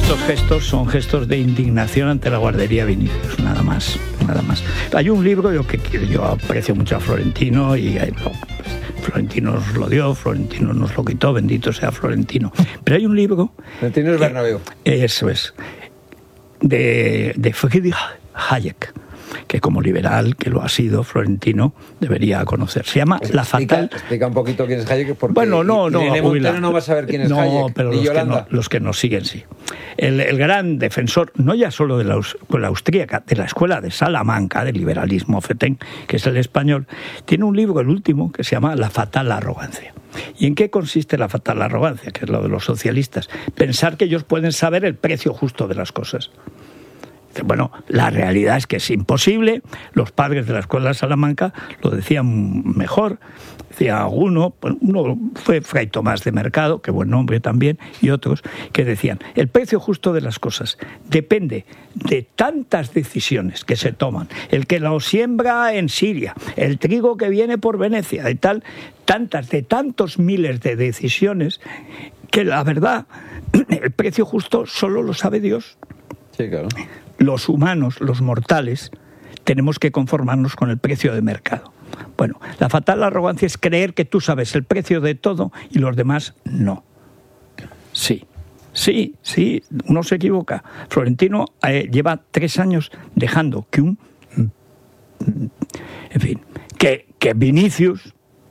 estos gestos son gestos de indignación ante la guardería Vinicius, nada más. Hay un libro que yo aprecio mucho a Florentino y Florentino nos lo dio, Florentino nos lo quitó, bendito sea Florentino. Pero hay un libro... Florentino es Bernabéu. Eso es. De Friedrich Hayek, que como liberal, que lo ha sido, Florentino debería conocer. Se llama La Fatal... Explica un poquito quién es Hayek, porque bueno, Irene Montero no va a saber quién es Hayek. No, pero los que nos siguen sí. El gran defensor, no ya solo de la escuela austríaca, de la escuela de Salamanca, del liberalismo fetén, que es el español, tiene un libro, el último, que se llama La Fatal Arrogancia. ¿Y en qué consiste la fatal arrogancia? Que es lo de los socialistas. Pensar que ellos pueden saber el precio justo de las cosas. Bueno, la realidad es que es imposible. Los padres de la escuela de Salamanca lo decían mejor. Decía uno fue Fray Tomás de Mercado, que buen nombre también, y otros que decían, el precio justo de las cosas depende de tantas decisiones que se toman. El que lo siembra en Siria, el trigo que viene por Venecia, de tantos miles de decisiones, que la verdad, el precio justo solo lo sabe Dios. Sí, claro. Los humanos, los mortales, tenemos que conformarnos con el precio de mercado. Bueno, la fatal arrogancia es creer que tú sabes el precio de todo y los demás no. Sí, uno se equivoca. Florentino lleva 3 años dejando que que Vinicius,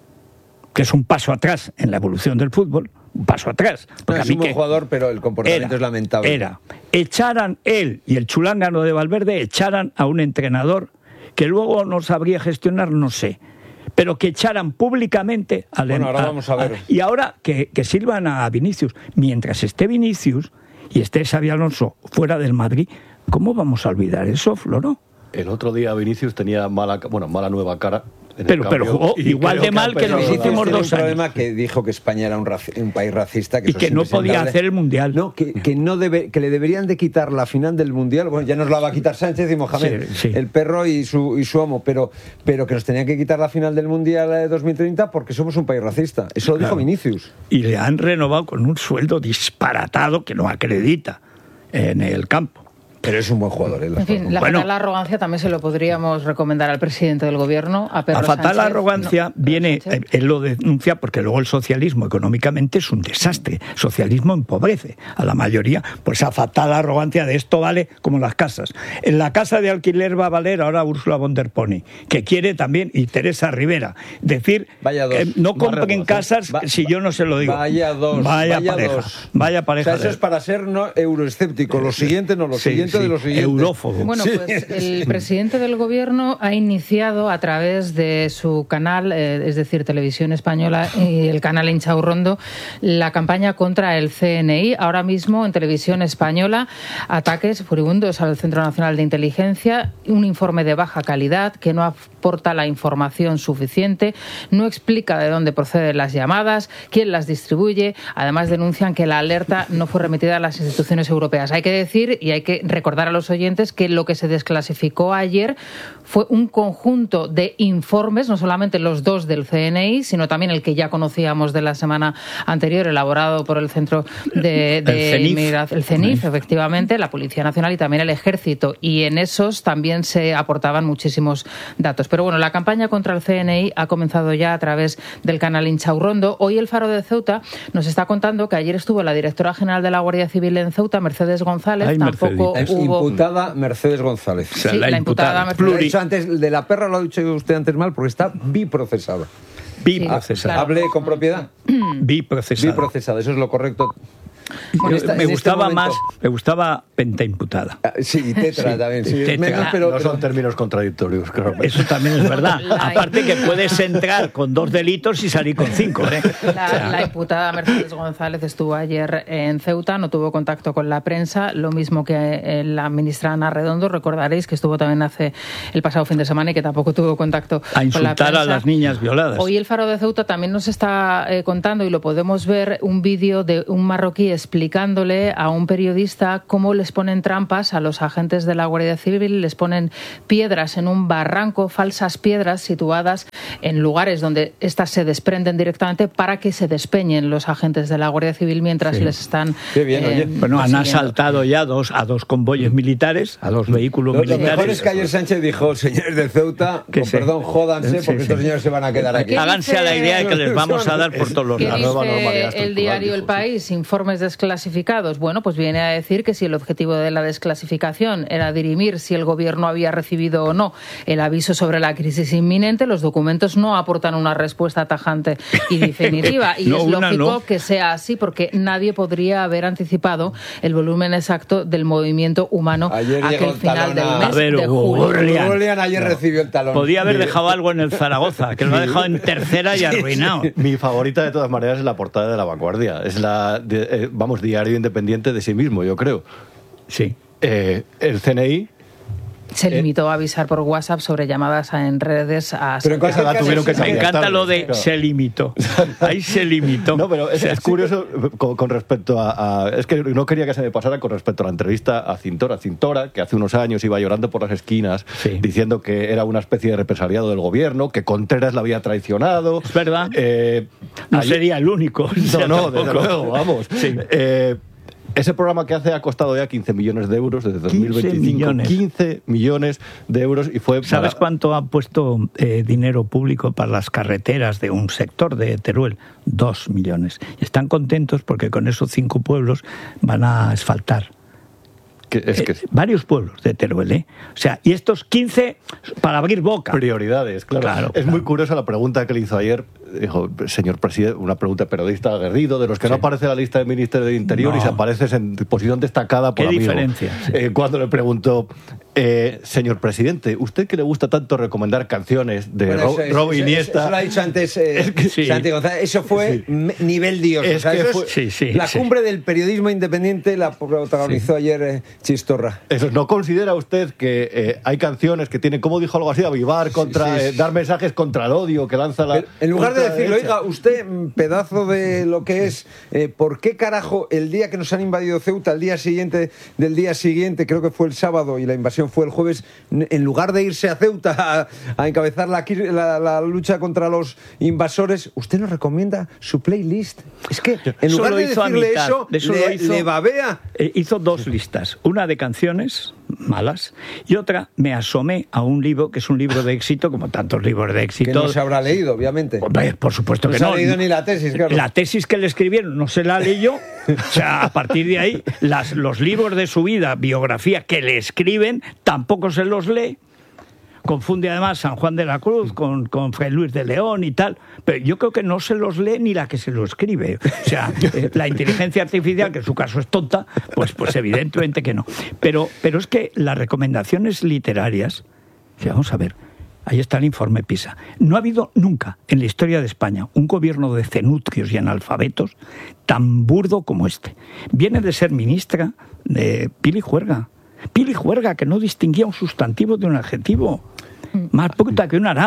que es un paso atrás en la evolución del fútbol, un paso atrás. Porque es un buen jugador, pero el comportamiento es lamentable. Echaran él y el chulángano de Valverde, echaran a un entrenador que luego no sabría gestionar, no sé, pero que echaran públicamente al ahora vamos a ver. Y ahora que sirvan a Vinicius. Mientras esté Vinicius y esté Xabi Alonso fuera del Madrid, ¿cómo vamos a olvidar eso, Floro? El otro día Vinicius tenía mala nueva cara. Pero jugó igual de mal que los últimos 2 años. Un problema que dijo que España era un país racista. Y que no podía hacer el Mundial. No, que le deberían de quitar la final del Mundial. Bueno, ya nos la va a quitar Sánchez y Mohamed, sí. el perro y su amo. Pero que nos tenían que quitar la final del Mundial de 2030 porque somos un país racista. Eso lo dijo Vinicius. Y le han renovado con un sueldo disparatado que no acredita en el campo. Pero es un buen jugador. En fin, la fatal arrogancia también se lo podríamos recomendar al presidente del gobierno, a Pedro Sánchez. La fatal arrogancia viene, él lo denuncia porque luego el socialismo económicamente es un desastre. El socialismo empobrece a la mayoría. Pues esa fatal arrogancia de esto vale como las casas. En la casa de alquiler va a valer ahora Ursula von der Pony, que quiere también, y Teresa Rivera, decir que no compren casas si yo no se lo digo. Vaya pareja. O sea, eso es para ser no euroescéptico. Lo siguiente no, lo siguiente de los siguientes. Eurófobo. Bueno, pues el presidente del gobierno ha iniciado a través de su canal, es decir, Televisión Española y el canal Inchaurrondo, la campaña contra el CNI. Ahora mismo en Televisión Española, ataques furibundos al Centro Nacional de Inteligencia, un informe de baja calidad que no aporta la información suficiente, no explica de dónde proceden las llamadas, quién las distribuye. Además denuncian que la alerta no fue remitida a las instituciones europeas. Hay que decir y hay que recordar a los oyentes que lo que se desclasificó ayer fue un conjunto de informes, no solamente los 2 del CNI, sino también el que ya conocíamos de la semana anterior, elaborado por el Centro el CENIF, efectivamente, la Policía Nacional y también el Ejército. Y en esos también se aportaban muchísimos datos. Pero bueno, la campaña contra el CNI ha comenzado ya a través del canal Inchaurrondo. Hoy el Faro de Ceuta nos está contando que ayer estuvo la directora general de la Guardia Civil en Ceuta, Mercedes González. Imputada Mercedes González. O sea, sí, la imputada Mercedes. Antes de la perra lo ha dicho usted antes mal porque está biprocesada. Biprocesada. Hable con propiedad. Biprocesada, eso es lo correcto. Bueno, me gustaba pentaimputada. Sí, y tetra también. Sí, menos, pero no son términos contradictorios, claro. Eso también es verdad. Aparte que puedes entrar con 2 delitos y salir con 5. La imputada Mercedes González estuvo ayer en Ceuta, no tuvo contacto con la prensa, lo mismo que la ministra Ana Redondo. Recordaréis que estuvo también el pasado fin de semana y que tampoco tuvo contacto con la prensa. A insultar a las niñas violadas. Hoy el Faro de Ceuta también nos está contando, y lo podemos ver, un vídeo de un marroquí explicándole a un periodista cómo les ponen trampas a los agentes de la Guardia Civil, les ponen piedras en un barranco, falsas piedras situadas en lugares donde estas se desprenden directamente para que se despeñen los agentes de la Guardia Civil mientras les están... Qué bien, oye. Bueno, han asaltado ya a dos convoyes militares, a dos vehículos militares. Lo mejor es que ayer Sánchez dijo, señores de Ceuta, con perdón, jódanse, porque estos señores se van a quedar aquí. Háganse a la idea de que les vamos a dar por todos los lados. Dice el diario El País, informes desclasificados. Bueno, pues viene a decir que si el objetivo de la desclasificación era dirimir si el gobierno había recibido o no el aviso sobre la crisis inminente, los documentos no aportan una respuesta tajante y definitiva. Y es lógico que sea así, porque nadie podría haber anticipado el volumen exacto del movimiento humano aquel final del mes de julio. Julián ayer recibió el talón. Podía haber dejado algo en el Zaragoza, que lo ha dejado en tercera y arruinado. Mi favorita de todas maneras es la portada de La Vanguardia. Es diario independiente de sí mismo, yo creo. Sí. El CNI se limitó a avisar por WhatsApp sobre llamadas en redes a... Pero en casa la tuvieron que me encanta lo de se limitó. Ahí se limitó. No, pero es curioso con respecto a... Es que no quería que se me pasara con respecto a la entrevista a Cintora. Cintora, que hace unos años iba llorando por las esquinas diciendo que era una especie de represaliado del gobierno, que Contreras la había traicionado. Es verdad. No sería el único. No, desde luego, vamos. Sí. Ese programa que hace ha costado ya 15 millones de euros desde 2025. 15 millones de euros y fue... ¿Sabes cuánto ha puesto dinero público para las carreteras de un sector de Teruel? 2 millones. Y están contentos porque con esos 5 pueblos van a asfaltar. Varios pueblos de Teruel, ¿eh? O sea, y estos 15 para abrir boca. Prioridades, claro. Es muy curiosa la pregunta que le hizo ayer. Dijo, señor presidente, una pregunta periodista aguerrido, de los que no aparece en la lista del Ministerio del Interior y se apareces en posición destacada por amigo. ¿Qué diferencia? Cuando le preguntó, señor presidente, ¿usted que le gusta tanto recomendar canciones de Rob Iniesta? Eso lo ha dicho antes Santi González. Eso fue nivel Dios. La cumbre del periodismo independiente la protagonizó ayer Chistorra. Eso, ¿no considera usted que hay canciones que tienen, como dijo algo así, avivar contra, dar mensajes contra el odio que lanza la... En lugar de decirlo, oiga, usted, pedazo de lo que es, ¿por qué carajo el día que nos han invadido Ceuta, el día siguiente del día siguiente, creo que fue el sábado y la invasión fue el jueves, en lugar de irse a Ceuta a encabezar la lucha contra los invasores, usted nos recomienda su playlist? Es que en lugar de decirle eso, le babea. Hizo 2 listas, una de canciones malas y otra me asomé a un libro que es un libro de éxito, como tantos libros de éxito. Que no se habrá leído, obviamente. Hombre, por supuesto que no. No se ha leído ni la tesis, claro. La tesis que le escribieron no se la leyó. O sea, a partir de ahí, los libros de su vida, biografía que le escriben, tampoco se los lee. Confunde además San Juan de la Cruz con Fray Luis de León y tal, pero yo creo que no se los lee ni la que se lo escribe. O sea, la inteligencia artificial, que en su caso es tonta, pues evidentemente que no. Pero es que las recomendaciones literarias, vamos a ver, ahí está el informe PISA. No ha habido nunca en la historia de España un gobierno de cenutrios y analfabetos tan burdo como este. Viene de ser ministra de Pili Juerga. Pili Juerga, que no distinguía un sustantivo de un adjetivo. Más puta que un arao.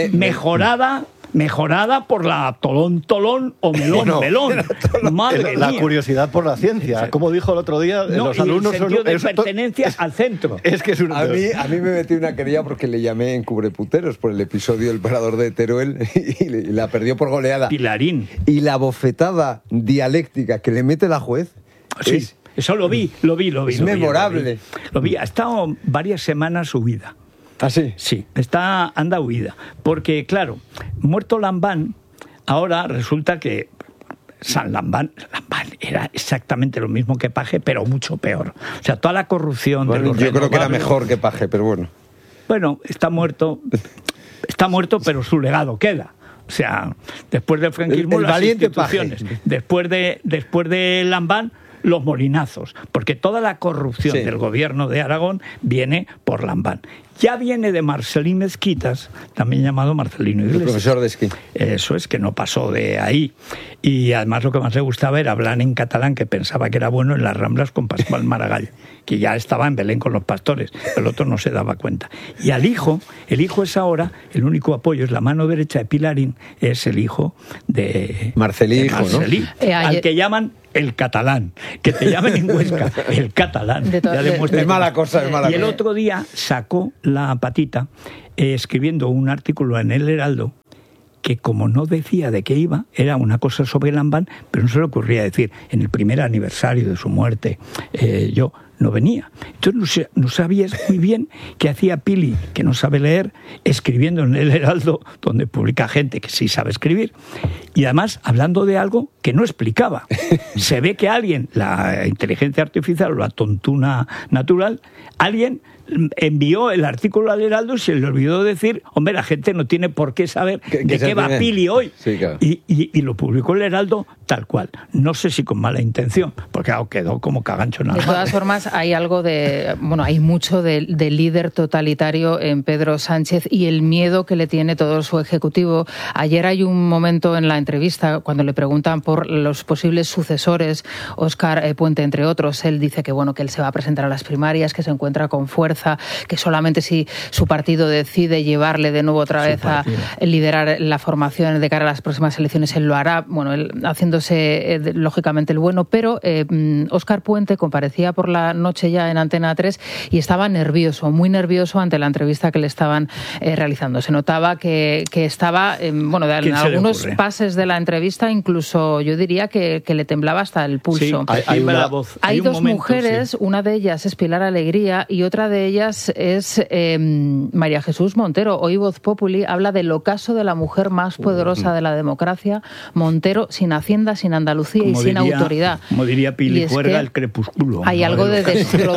Mejorada por la tolón o melón. Madre la mía. Curiosidad por la ciencia. Como dijo el otro día, los alumnos el sentido de pertenencia al centro. Es que a mí me metí una querella porque le llamé en Cubreputeros por el episodio del Parador de Teruel y la perdió por goleada. Pilarín. Y la bofetada dialéctica que le mete la juez. Sí. Eso lo vi. Es memorable. Lo vi. Ha estado varias semanas huida. ¿Ah, sí? Sí, anda huida. Porque, claro, muerto Lambán, ahora resulta que San Lambán era exactamente lo mismo que Paje, pero mucho peor. O sea, toda la corrupción... Bueno, yo creo que era mejor que Paje, pero bueno. Bueno, está muerto, pero su legado queda. O sea, después del franquismo, las instituciones. Paje. Después de Lambán, los molinazos, porque toda la corrupción del gobierno de Aragón viene por Lambán. ya viene de Marcelín Esquitas, también llamado Marcelino Iglesias. El profesor de esquí. Eso es, que no pasó de ahí. Y además lo que más le gustaba era hablar en catalán, que pensaba que era bueno en las Ramblas con Pascual Maragall, que ya estaba en Belén con los pastores, el otro no se daba cuenta. Y al hijo, el hijo es ahora, el único apoyo es la mano derecha de Pilarín, es el hijo de Marcelí, Marcelí, ¿no? Al que llaman el catalán, que te llamen en Huesca, el catalán. Es mala cosa, es mala cosa. Y el otro día sacó la patita escribiendo un artículo en El Heraldo que, como no decía de qué iba, era una cosa sobre Lambán, pero no se le ocurría decir, en el primer aniversario de su muerte, yo no venía. Entonces no sabías muy bien qué hacía Pili, que no sabe leer, escribiendo en El Heraldo, donde publica gente que sí sabe escribir, y además hablando de algo que no explicaba. Se ve que alguien, la inteligencia artificial o la tontuna natural, alguien envió el artículo al Heraldo y se le olvidó decir, hombre, la gente no tiene por qué saber de qué va Pili hoy. Sí, claro. Y lo publicó el Heraldo tal cual. No sé si con mala intención, porque quedó como cagancho nada. De todas formas, hay algo hay mucho de líder totalitario en Pedro Sánchez y el miedo que le tiene todo su ejecutivo. Ayer hay un momento en la entrevista cuando le preguntan por los posibles sucesores, Óscar Puente, entre otros. Él dice que él se va a presentar a las primarias, que se encuentra con fuerza, que solamente si su partido decide llevarle de nuevo otra vez a liderar la formación de cara a las próximas elecciones, él lo hará, él haciéndose lógicamente el bueno, pero Óscar Puente comparecía por la noche ya en Antena 3 y estaba nervioso, muy nervioso ante la entrevista que le estaban realizando. Se notaba que estaba, en algunos pases de la entrevista, incluso yo diría que le temblaba hasta el pulso. Sí, hay dos mujeres, una de ellas es Pilar Alegría y otra de ellas es María Jesús Montero. Hoy Voz Populi habla del ocaso de la mujer más poderosa de la democracia, Montero, sin Hacienda, sin Andalucía y sin autoridad. Como diría Pili Juerga, el crepúsculo. Hay algo de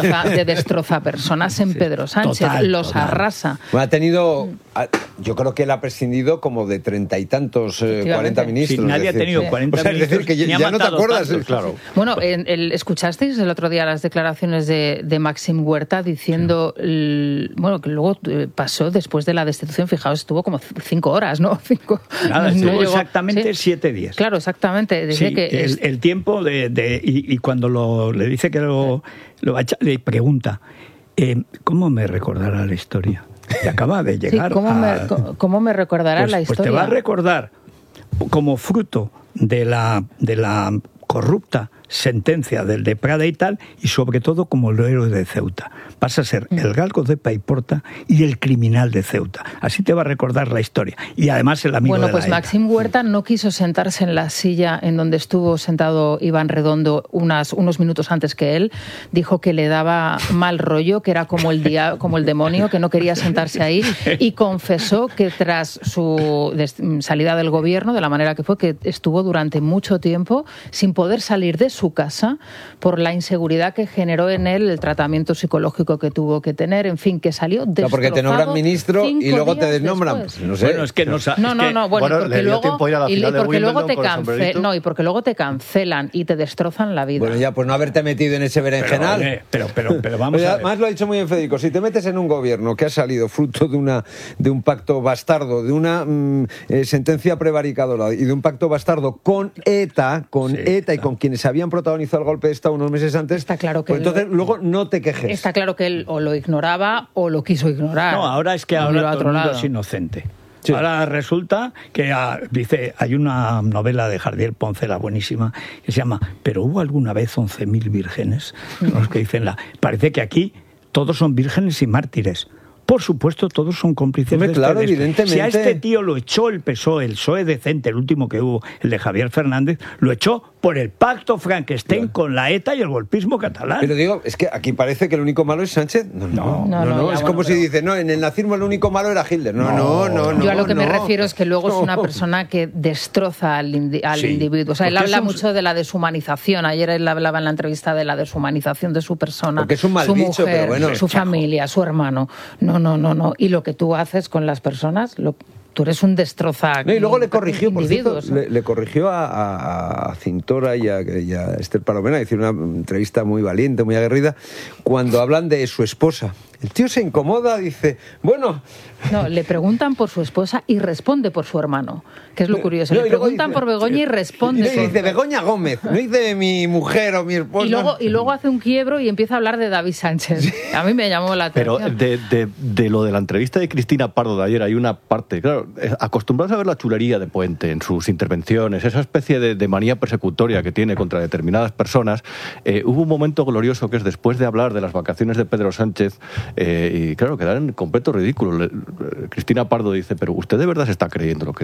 destroza personas en Pedro Sánchez, total. Arrasa. Ha tenido, yo creo que él ha prescindido como de 30 y tantos, 40 ministros. Sí, nadie ha tenido 40 ministros. Es decir, que ya no te acuerdas. Tantos, claro. ¿Escuchasteis el otro día las declaraciones de Maxim Huerta diciendo que luego pasó después de la destitución? Fijaos, estuvo como 5 horas, ¿no? Nada, estuvo exactamente 7 días. Claro, exactamente. Decía que el tiempo y cuando le dice que lo va a echar, le pregunta, ¿cómo me recordará la historia? Que acaba de llegar. ¿Cómo me recordará la historia? Pues te va a recordar como fruto de la corrupta sentencia del de Prada y tal, y sobre todo como el héroe de Ceuta. Vas a ser el galgo de Paiporta y el criminal de Ceuta. Así te va a recordar la historia. Y además el amigo de la ETA. Maxim Huerta no quiso sentarse en la silla en donde estuvo sentado Iván Redondo unos minutos antes que él. Dijo que le daba mal rollo, que era como el demonio, que no quería sentarse ahí, y confesó que tras su salida del gobierno, de la manera que fue, que estuvo durante mucho tiempo sin poder salir de su casa por la inseguridad que generó en él el tratamiento psicológico que tuvo que tener, en fin, que salió destrozado. Porque te nombran ministro y luego te desnombran. No sé. Bueno, es que y porque luego te cancelan y te destrozan la vida. Bueno, ya, pues no haberte metido en ese berenjenal. Pero vamos a ver. Además lo ha dicho muy bien Federico, si te metes en un gobierno que ha salido fruto de un pacto bastardo, de una sentencia prevaricadora y de un pacto bastardo con ETA y con quienes habían protagonizado el golpe de Estado unos meses antes, está claro que entonces luego no te quejes. Está claro que él o lo ignoraba o lo quiso ignorar. No, ahora es que ahora todo el mundo es inocente. Sí. Ahora resulta que hay una novela de Jardiel Poncela buenísima que se llama ¿Pero hubo alguna vez 11.000 vírgenes? Los que dicen parece que aquí todos son vírgenes y mártires. Por supuesto, todos son cómplices de claro, evidentemente. Si a este tío lo echó el PSOE decente, el último que hubo, el de Javier Fernández, lo echó por el pacto Frankenstein con la ETA y el golpismo catalán. Pero digo, es que aquí parece que el único malo es Sánchez. No. Es como si dice, no, en el nazismo el único malo era Hitler. No. Yo a lo que me refiero es que luego es una persona que destroza al individuo. O sea, él habla mucho de la deshumanización. Ayer él hablaba en la entrevista de la deshumanización de su persona. Porque es un mal su bicho, mujer, pero bueno. Su familia, su hermano. No. Y lo que tú haces con las personas, tú eres un destroza. Y luego le corrigió, por cierto, ¿no? le corrigió a Cintora y a Esther Palomena, hicieron una entrevista muy valiente, muy aguerrida, cuando hablan de su esposa. El tío se incomoda, dice, bueno... No, le preguntan por su esposa y responde por su hermano, que es lo curioso. Le preguntan por Begoña y responde. Y dice Begoña Gómez, no dice mi mujer o mi esposa. Y luego hace un quiebro y empieza a hablar de David Sánchez. A mí me llamó la atención. Pero de lo de la entrevista de Cristina Pardo de ayer hay una parte, claro, acostumbrados a ver la chulería de Puente en sus intervenciones, esa especie de manía persecutoria que tiene contra determinadas personas, hubo un momento glorioso que es después de hablar de las vacaciones de Pedro Sánchez, y claro, quedar en completo ridículo. Cristina Pardo dice, pero ¿usted de verdad se está creyendo lo que